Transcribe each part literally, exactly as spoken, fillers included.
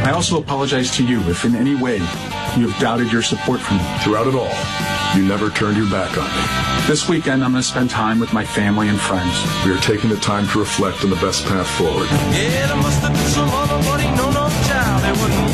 I also apologize to you if in any way you have doubted your support for me. Throughout it all, you never turned your back on me. This weekend, I'm going to spend time with my family and friends. We are taking the time to reflect on the best path forward. Yeah, there must have been some other buddy, no, no child, that wouldn't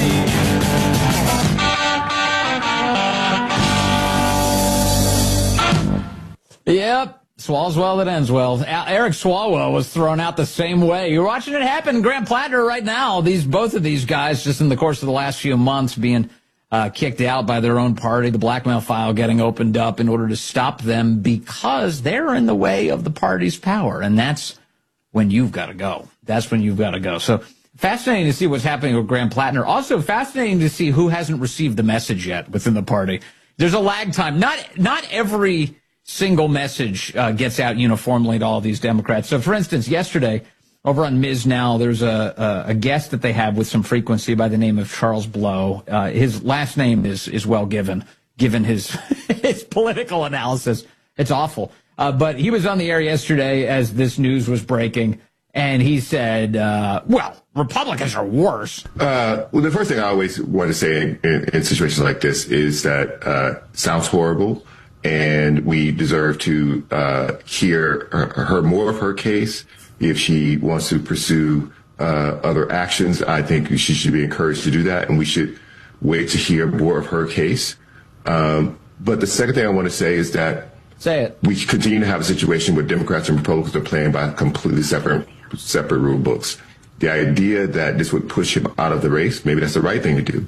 be. Yep. Swallows well that ends well. Eric Swalwell was thrown out the same way. You're watching it happen in Grant Plattner right now. These both of these guys, just in the course of the last few months, being uh, kicked out by their own party, the blackmail file getting opened up in order to stop them because they're in the way of the party's power. And that's when you've got to go. That's when you've got to go. So fascinating to see what's happening with Grant Plattner. Also fascinating to see who hasn't received the message yet within the party. There's a lag time. Not not every single message uh, gets out uniformly to all these Democrats. So, for instance, yesterday over on Miz Now, there's a, a, a guest that they have with some frequency by the name of Charles Blow. Uh, his last name is is well given, given his his political analysis. It's awful. Uh, but he was on the air yesterday as this news was breaking, and he said, uh, well, Republicans are worse. Uh, well, the first thing I always want to say in, in, in situations like this is that uh, sounds horrible. And we deserve to uh, hear her, her more of her case. If she wants to pursue uh, other actions, I think she should be encouraged to do that, and we should wait to hear more of her case. Um, but the second thing I want to say is that say it. We continue to have a situation where Democrats and Republicans are playing by completely separate separate rule books. The idea that this would push him out of the race, maybe that's the right thing to do.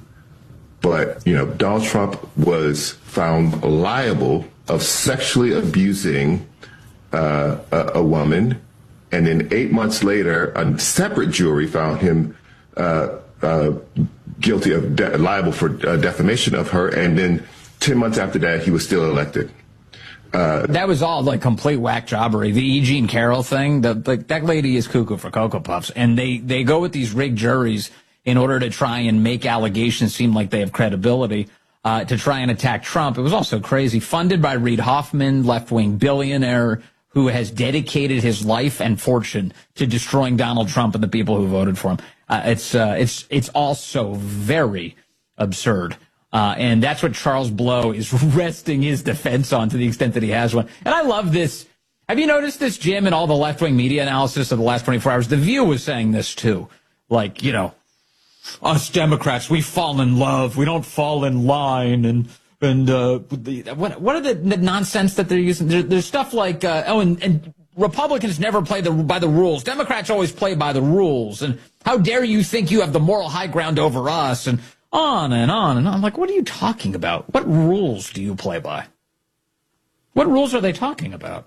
But, you know, Donald Trump was found liable of sexually abusing uh, a, a woman. And then eight months later, a separate jury found him uh, uh, guilty of de- liable for uh, defamation of her. And then ten months after that, he was still elected. Uh, that was all like complete whack jobbery. The E. Jean Carroll thing, the, the, that lady is cuckoo for Cocoa Puffs. And they, they go with these rigged juries in order to try and make allegations seem like they have credibility, uh, to try and attack Trump. It was also crazy. Funded by Reid Hoffman, left-wing billionaire who has dedicated his life and fortune to destroying Donald Trump and the people who voted for him. Uh, it's, uh, it's, it's also very absurd. Uh, and that's what Charles Blow is resting his defense on to the extent that he has one. And I love this. Have you noticed this, Jim, in all the left-wing media analysis of the last twenty-four hours? The View was saying this, too. Like, you know, us Democrats, we fall in love. We don't fall in line. And and uh, the, what what are the, the nonsense that they're using? There, there's stuff like, uh, oh, and, and Republicans never play the, by the rules. Democrats always play by the rules. And how dare you think you have the moral high ground over us? And on and on and on. I'm like, what are you talking about? What rules do you play by? What rules are they talking about?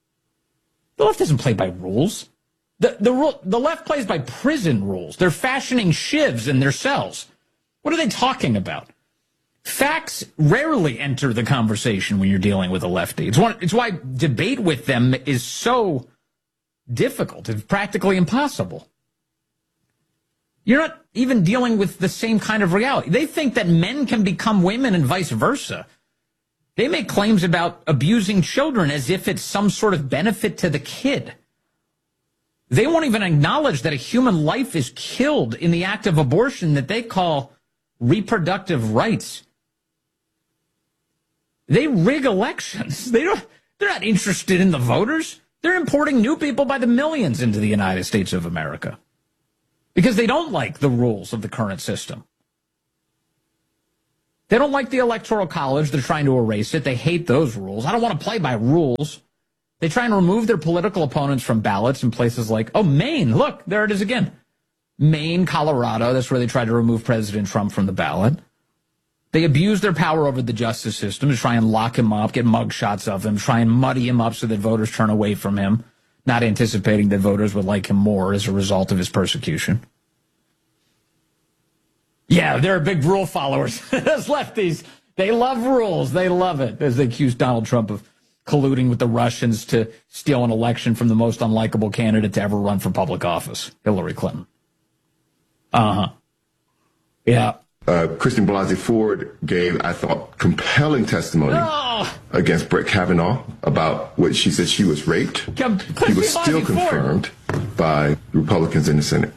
The left doesn't play by rules. The the rule, the left plays by prison rules. They're fashioning shivs in their cells. What are they talking about? Facts rarely enter the conversation when you're dealing with a lefty. It's one, it's why debate with them is so difficult. It's practically impossible. You're not even dealing with the same kind of reality. They think that men can become women and vice versa. They make claims about abusing children as if it's some sort of benefit to the kid. They won't even acknowledge that a human life is killed in the act of abortion that they call reproductive rights. They rig elections. They don't, they're not interested in the voters. They're importing new people by the millions into the United States of America because they don't like the rules of the current system. They don't like the Electoral College. They're trying to erase it. They hate those rules. I don't want to play by rules. They try and remove their political opponents from ballots in places like, oh, Maine. Look, there it is again. Maine, Colorado. That's where they tried to remove President Trump from the ballot. They abuse their power over the justice system to try and lock him up, get mug shots of him, try and muddy him up so that voters turn away from him, not anticipating that voters would like him more as a result of his persecution. Yeah, they're big rule followers. Those lefties, they love rules. They love it, as they accuse Donald Trump of colluding with the Russians to steal an election from the most unlikable candidate to ever run for public office, Hillary Clinton. Uh-huh. Yeah. Uh, Christine Blasey Ford gave, I thought, compelling testimony oh. against Brett Kavanaugh about what she said she was raped. Com- he was still confirmed Ford. by Republicans in the Senate.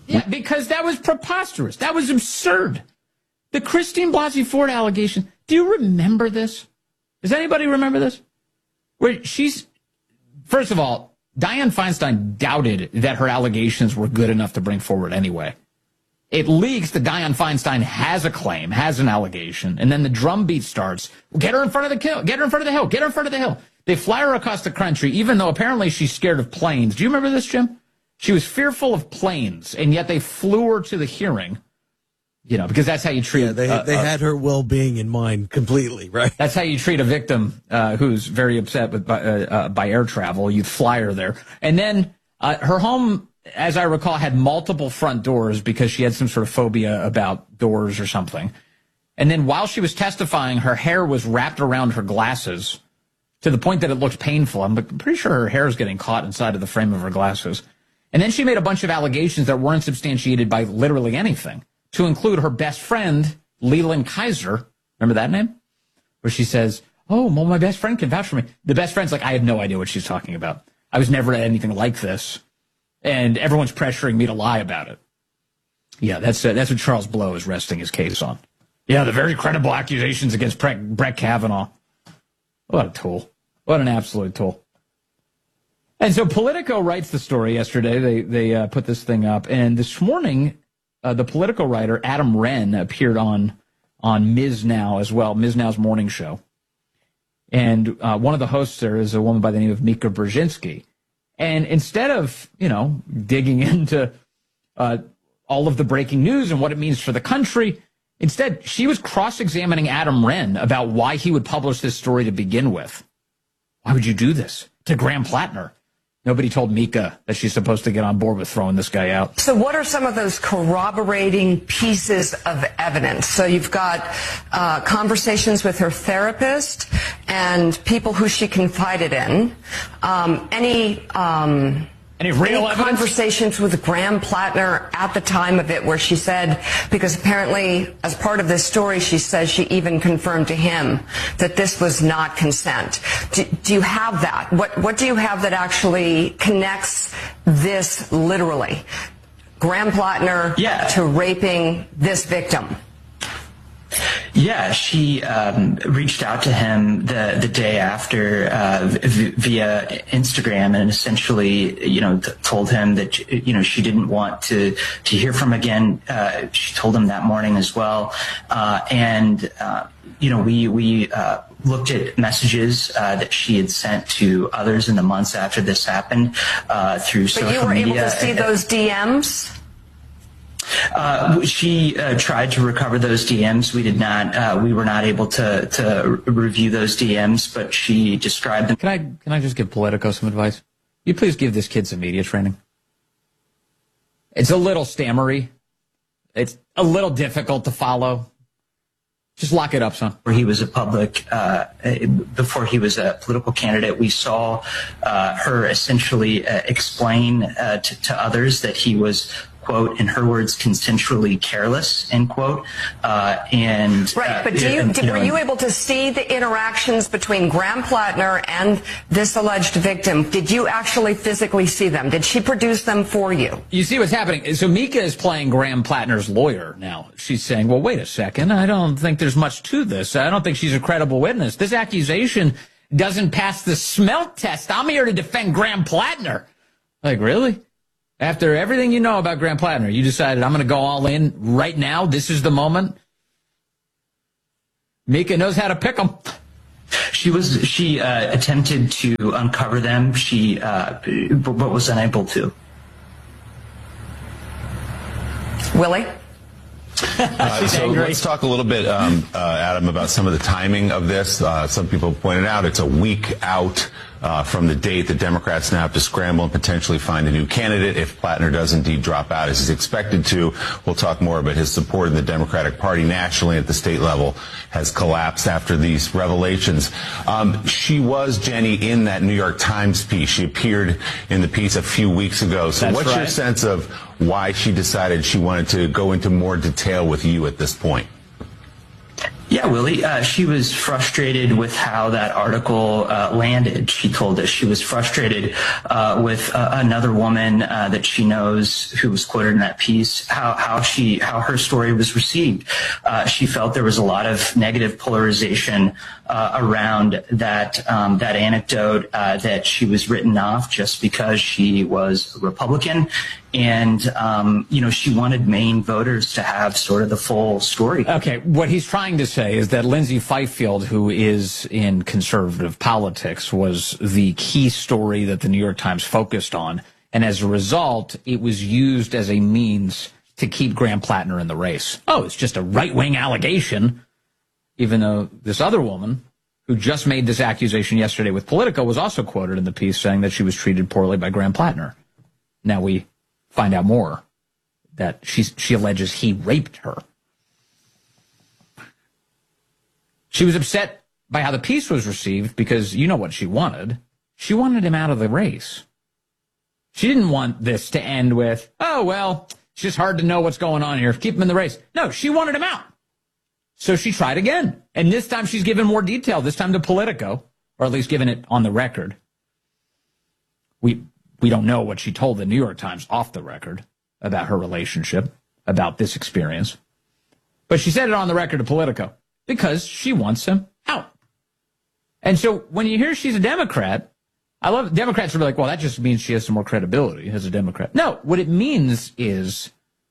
Yeah, because that was preposterous. That was absurd. The Christine Blasey Ford allegation. Do you remember this? Does anybody remember this? Where she's, first of all, Dianne Feinstein doubted that her allegations were good enough to bring forward anyway. It leaks that Dianne Feinstein has a claim, has an allegation, and then the drumbeat starts. Get her in front of the hill. Get her in front of the hill. Get her in front of the hill. They fly her across the country, even though apparently she's scared of planes. Do you remember this, Jim? She was fearful of planes, and yet they flew her to the hearing. You know, because that's how you treat. Yeah, they uh, they uh, had her well-being in mind completely, right? That's how you treat a victim uh, who's very upset with by, uh, uh, by air travel. You fly her there, and then uh, her home, as I recall, had multiple front doors because she had some sort of phobia about doors or something. And then while she was testifying, her hair was wrapped around her glasses to the point that it looked painful. I'm pretty sure her hair is getting caught inside of the frame of her glasses. And then she made a bunch of allegations that weren't substantiated by literally anything, to include her best friend, Leland Kaiser. Remember that name? Where she says, oh, well, my best friend can vouch for me. The best friend's like, I have no idea what she's talking about. I was never at anything like this. And everyone's pressuring me to lie about it. Yeah, that's uh, that's what Charles Blow is resting his case on. Yeah, the very credible accusations against Brett, Brett Kavanaugh. What a tool. What an absolute tool. And so Politico writes the story yesterday. They they uh, put this thing up. And this morning, uh, the Politico writer, Adam Wren, appeared on, on Miz Now as well, Miz Now's morning show. And uh, one of the hosts there is a woman by the name of Mika Brzezinski. And instead of, you know, digging into uh, all of the breaking news and what it means for the country, instead, she was cross-examining Adam Wren about why he would publish this story to begin with. Why would you do this to Graham Plattner? Nobody told Mika that she's supposed to get on board with throwing this guy out. So what are some of those corroborating pieces of evidence? So you've got uh, conversations with her therapist and people who she confided in. Um, any... Um Any real Any evidence? Conversations with Graham Plattner at the time of it where she said, because apparently as part of this story, she says she even confirmed to him that this was not consent. Do, do you have that? What, what do you have that actually connects this literally? Graham Plattner yeah. to raping this victim? Yeah, she um, reached out to him the the day after uh, v- via Instagram, and essentially, you know, th- told him that you know she didn't want to to hear from him again. Uh, she told him that morning as well, uh, and uh, you know, we we uh, looked at messages uh, that she had sent to others in the months after this happened uh, through social media. But you were able to see those D Ms? Uh, she uh, tried to recover those D Ms. We did not. Uh, we were not able to to review those D Ms, but she described them. Can I can I just give Politico some advice? You please give this kid some media training. It's a little stammery. It's a little difficult to follow. Just lock it up, son. Where he was a public, uh, before he was a political candidate, we saw uh, her essentially uh, explain uh, to, to others that he was, quote, in her words, consensually careless, end quote. Uh, and right, but do you, uh, did, you know, were you able to see the interactions between Graham Plattner and this alleged victim? Did you actually physically see them? Did she produce them for you? You see what's happening. So Mika is playing Graham Plattner's lawyer now. She's saying, well, wait a second. I don't think there's much to this. I don't think she's a credible witness. This accusation doesn't pass the smelt test. I'm here to defend Graham Plattner. Like, really? After everything you know about Graham Plattner, you decided I'm going to go all in right now? This is the moment? Mika knows how to pick them. She was she uh, attempted to uncover them. She uh, but was unable to. Willie? Uh, so let's talk a little bit, um, uh, Adam, about some of the timing of this. Uh, some people pointed out it's a week out uh, from the date. The Democrats now have to scramble and potentially find a new candidate if Plattner does indeed drop out, as he's expected to. We'll talk more about his support in the Democratic Party nationally at the state level has collapsed after these revelations. Um, she was, Jenny, in that New York Times piece. She appeared in the piece a few weeks ago. So That's what's right. your sense of why she decided she wanted to go into more detail with you at this point? Yeah, Willie, uh, she was frustrated with how that article uh, landed. She told us she was frustrated uh, with uh, another woman uh, that she knows who was quoted in that piece, how, how she, how her story was received. Uh, she felt there was a lot of negative polarization uh, around that, um, that anecdote, uh, that she was written off just because she was a Republican. And, um, you know, she wanted Maine voters to have sort of the full story. Okay, what he's trying to say is that Lindsay Fifield, who is in conservative politics, was the key story that the New York Times focused on. And as a result, it was used as a means to keep Graham Plattner in the race. Oh, it's just a right-wing allegation, even though this other woman who just made this accusation yesterday with Politico was also quoted in the piece saying that she was treated poorly by Graham Plattner. Now we find out more that she, she alleges he raped her. She was upset by how the piece was received because you know what she wanted. She wanted him out of the race. She didn't want this to end with, oh, well, it's just hard to know what's going on here. Keep him in the race. No, she wanted him out. So she tried again. And this time she's given more detail, this time to Politico, or at least given it on the record. We we don't know what she told the New York Times off the record about her relationship, about this experience. But she said it on the record to Politico because she wants him out. And so when you hear she's a Democrat, I love Democrats are like, well, that just means she has some more credibility as a Democrat. No, what it means is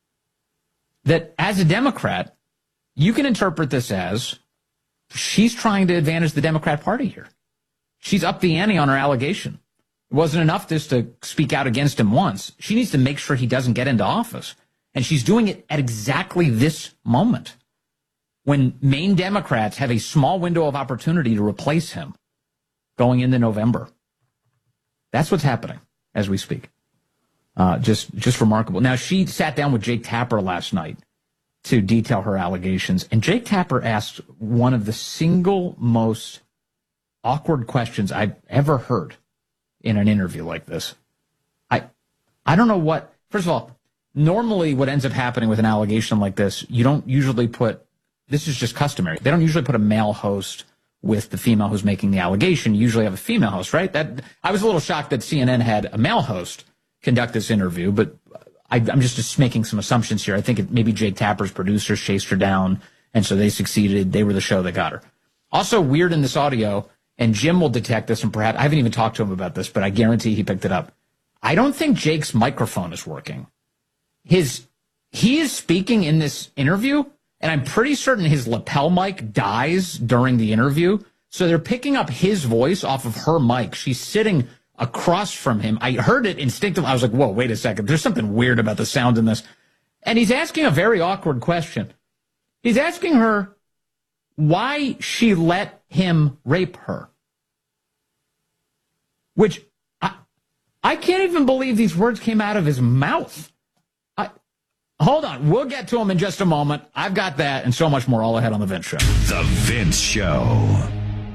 that as a Democrat, you can interpret this as she's trying to advantage the Democrat Party here. She's upped the ante on her allegation. It wasn't enough just to speak out against him once. She needs to make sure he doesn't get into office. And she's doing it at exactly this moment when Maine Democrats have a small window of opportunity to replace him going into November. That's what's happening as we speak. Uh, just, just remarkable. Now, she sat down with Jake Tapper last night to detail her allegations. And Jake Tapper asked one of the single most awkward questions I've ever heard in an interview like this. I I don't know what, first of all, normally what ends up happening with an allegation like this, you don't usually put, this is just customary. They don't usually put a male host with the female who's making the allegation. You usually have a female host, right? That I was a little shocked that C N N had a male host conduct this interview, but I, I'm just, just making some assumptions here. I think it, maybe Jake Tapper's producers chased her down, and so they succeeded. They were the show that got her. Also weird in this audio, and Jim will detect this, and perhaps I haven't even talked to him about this, but I guarantee he picked it up. I don't think Jake's microphone is working. His he is speaking in this interview, and I'm pretty certain his lapel mic dies during the interview, so they're picking up his voice off of her mic. She's sitting across from him. I heard it instinctively. I was like, whoa, wait a second. There's something weird about the sound in this. And he's asking a very awkward question. He's asking her why she let him rape her. Which, I, I can't even believe these words came out of his mouth. I, hold on. We'll get to him in just a moment. I've got that and so much more all ahead on The Vince Show. The Vince Show.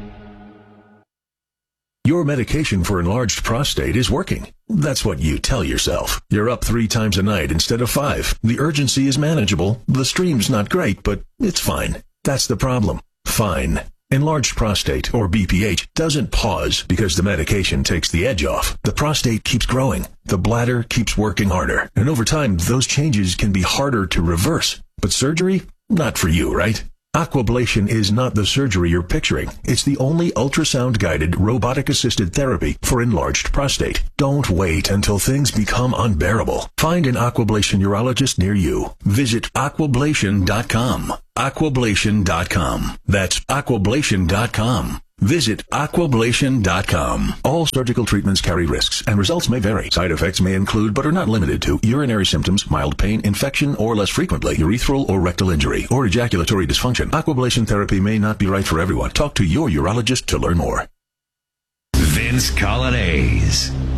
Your medication for enlarged prostate is working. That's what you tell yourself. You're up three times a night instead of five. The urgency is manageable. The stream's not great, but it's fine. That's the problem. Fine. Enlarged prostate, or B P H, doesn't pause because the medication takes the edge off. The prostate keeps growing. The bladder keeps working harder. And over time, those changes can be harder to reverse. But surgery? Not for you, right? Aquablation is not the surgery you're picturing. It's the only ultrasound-guided, robotic-assisted therapy for enlarged prostate. Don't wait until things become unbearable. Find an Aquablation urologist near you. Visit aquablation dot com. aquablation dot com. That's aquablation dot com. Visit aquablation dot com. All surgical treatments carry risks, and results may vary. Side effects may include, but are not limited to, urinary symptoms, mild pain, infection, or less frequently, urethral or rectal injury, or ejaculatory dysfunction. Aquablation therapy may not be right for everyone. Talk to your urologist to learn more. Vince Colonnese.